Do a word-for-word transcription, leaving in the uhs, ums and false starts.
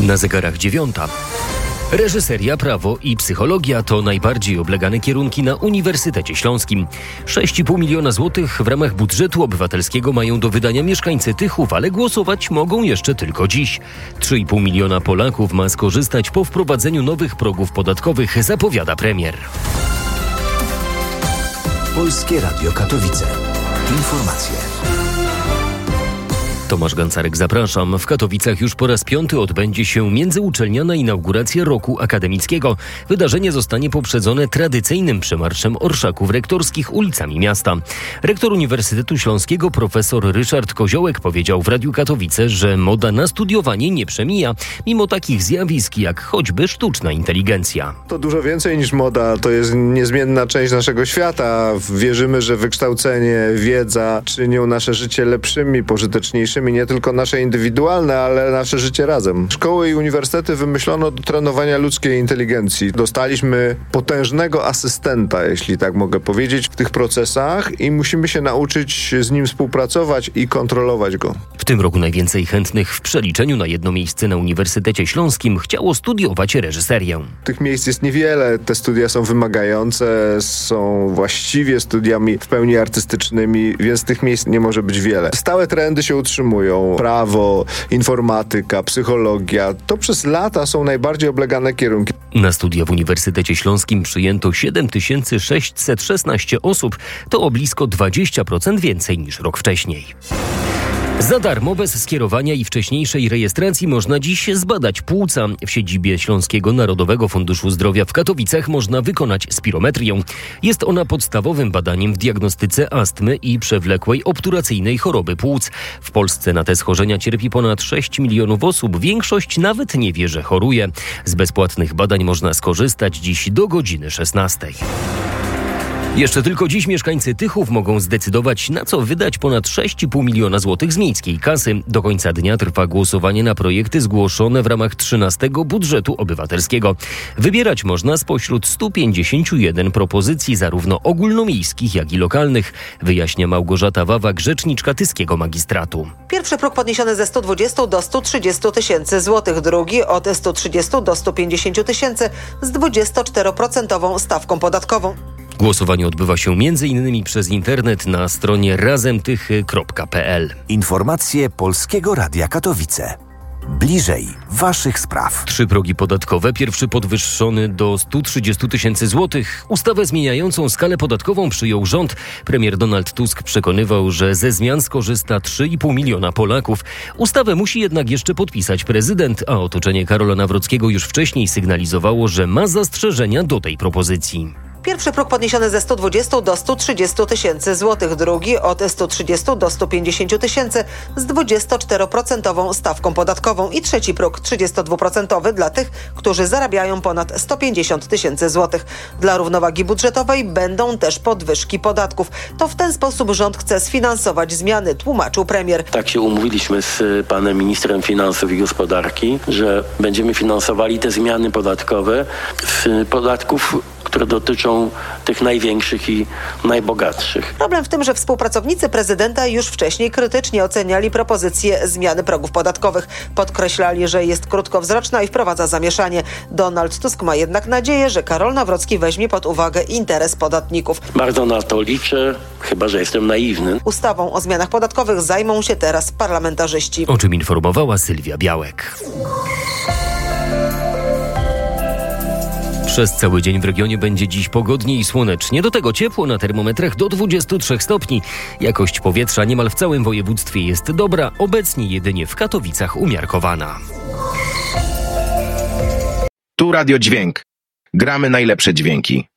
Na zegarach dziewiąta. Reżyseria, prawo i psychologia to najbardziej oblegane kierunki na Uniwersytecie Śląskim. sześć i pół miliona złotych w ramach budżetu obywatelskiego mają do wydania mieszkańcy Tychów, ale głosować mogą jeszcze tylko dziś. trzy i pół miliona Polaków ma skorzystać po wprowadzeniu nowych progów podatkowych, zapowiada premier. Polskie Radio Katowice. Informacje. Tomasz Gancarek, zapraszam. W Katowicach już po raz piąty odbędzie się międzyuczelniana inauguracja roku akademickiego. Wydarzenie zostanie poprzedzone tradycyjnym przemarszem orszaków rektorskich ulicami miasta. Rektor Uniwersytetu Śląskiego profesor Ryszard Koziołek powiedział w Radiu Katowice, że moda na studiowanie nie przemija, mimo takich zjawisk jak choćby sztuczna inteligencja. To dużo więcej niż moda, to jest niezmienna część naszego świata. Wierzymy, że wykształcenie, wiedza czynią nasze życie lepszymi, pożyteczniejszymi. Nie tylko nasze indywidualne, ale nasze życie razem. Szkoły i uniwersytety wymyślono do trenowania ludzkiej inteligencji. Dostaliśmy potężnego asystenta, jeśli tak mogę powiedzieć, w tych procesach i musimy się nauczyć z nim współpracować i kontrolować go. W tym roku najwięcej chętnych w przeliczeniu na jedno miejsce na Uniwersytecie Śląskim chciało studiować reżyserię. Tych miejsc jest niewiele, te studia są wymagające, są właściwie studiami w pełni artystycznymi, więc tych miejsc nie może być wiele. Stałe trendy się utrzymują. Prawo, informatyka, psychologia. To przez lata są najbardziej oblegane kierunki. Na studia w Uniwersytecie Śląskim przyjęto siedem tysięcy sześćset szesnaście osób. To o blisko dwadzieścia procent więcej niż rok wcześniej. Za darmo, bez skierowania i wcześniejszej rejestracji można dziś zbadać płuca. W siedzibie Śląskiego Narodowego Funduszu Zdrowia w Katowicach można wykonać spirometrię. Jest ona podstawowym badaniem w diagnostyce astmy i przewlekłej obturacyjnej choroby płuc. W Polsce na te schorzenia cierpi ponad sześć milionów osób. Większość nawet nie wie, że choruje. Z bezpłatnych badań można skorzystać dziś do godziny szesnastej. Jeszcze tylko dziś mieszkańcy Tychów mogą zdecydować, na co wydać ponad sześć i pół miliona złotych z miejskiej kasy. Do końca dnia trwa głosowanie na projekty zgłoszone w ramach trzynastego budżetu obywatelskiego. Wybierać można spośród stu pięćdziesięciu jeden propozycji, zarówno ogólnomiejskich, jak i lokalnych, wyjaśnia Małgorzata Wawak, rzeczniczka tyskiego magistratu. Pierwszy próg podniesiony ze stu dwudziestu do stu trzydziestu tysięcy złotych, drugi od stu trzydziestu do stu pięćdziesięciu tysięcy z dwudziestoczteroprocentową stawką podatkową. Głosowanie odbywa się między innymi przez internet na stronie razemtychy kropka p l. Informacje Polskiego Radia Katowice. Bliżej waszych spraw. Trzy progi podatkowe. Pierwszy podwyższony do stu trzydziestu tysięcy złotych. Ustawę zmieniającą skalę podatkową przyjął rząd. Premier Donald Tusk przekonywał, że ze zmian skorzysta trzy i pół miliona Polaków. Ustawę musi jednak jeszcze podpisać prezydent, a otoczenie Karola Nawrockiego już wcześniej sygnalizowało, że ma zastrzeżenia do tej propozycji. Pierwszy próg podniesiony ze stu dwudziestu do stu trzydziestu tysięcy złotych, drugi od stu trzydziestu do stu pięćdziesięciu tysięcy z dwudziestoczteroprocentową stawką podatkową i trzeci próg trzydziestodwuprocentowy dla tych, którzy zarabiają ponad sto pięćdziesiąt tysięcy złotych. Dla równowagi budżetowej będą też podwyżki podatków. To w ten sposób rząd chce sfinansować zmiany, tłumaczył premier. Tak się umówiliśmy z panem ministrem finansów i gospodarki, że będziemy finansowali te zmiany podatkowe z podatków, które dotyczą tych największych i najbogatszych. Problem w tym, że współpracownicy prezydenta już wcześniej krytycznie oceniali propozycję zmiany progów podatkowych. Podkreślali, że jest krótkowzroczna i wprowadza zamieszanie. Donald Tusk ma jednak nadzieję, że Karol Nawrocki weźmie pod uwagę interes podatników. Bardzo na to liczę, chyba że jestem naiwny. Ustawą o zmianach podatkowych zajmą się teraz parlamentarzyści. O czym informowała Sylwia Białek. Przez cały dzień w regionie będzie dziś pogodnie i słonecznie. Do tego ciepło, na termometrach do dwudziestu trzech stopni. Jakość powietrza niemal w całym województwie jest dobra, obecnie jedynie w Katowicach umiarkowana. Tu Radio Dźwięk. Gramy najlepsze dźwięki.